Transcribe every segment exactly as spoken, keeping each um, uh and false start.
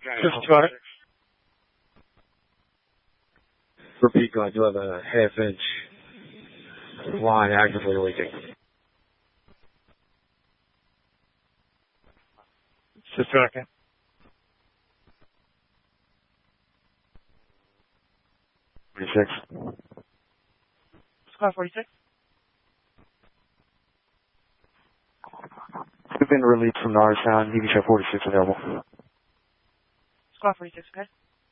Just got it. For Pico, I do have a half inch line actively leaking. Just got it. forty-six. Squad forty-six. We've been released from Norristown. You can show forty-six available. Squad forty-six, okay.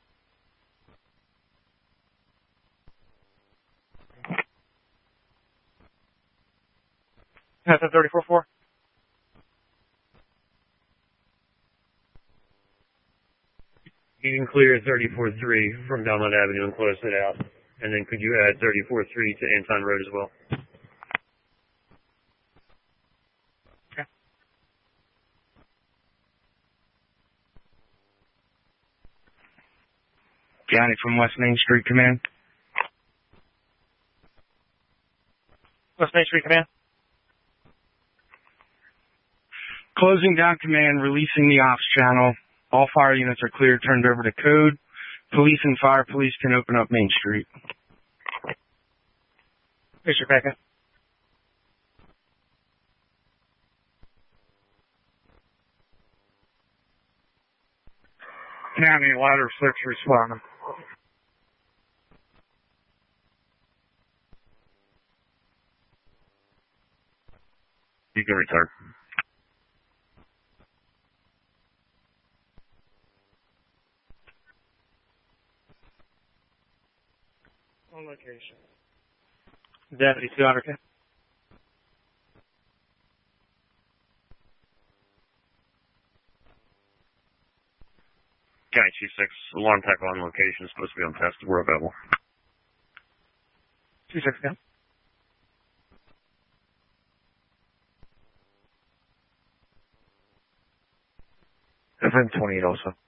That's a thirty-four four. You can clear thirty-four three from Belmont Avenue and close it out. And then could you add thirty-four three to Anton Road as well? Okay. Johnny from West Main Street, command. West Main Street, command. Closing down command, releasing the ops channel. All fire units are cleared, turned over to code. Police and fire police can open up Main Street. Mister Becca. County ladder six responding. You can return. On location. Deputy two hundred, okay. County two six, alarm tech on location, supposed to be on test. We're available. two six, okay. F M twenty-eight also.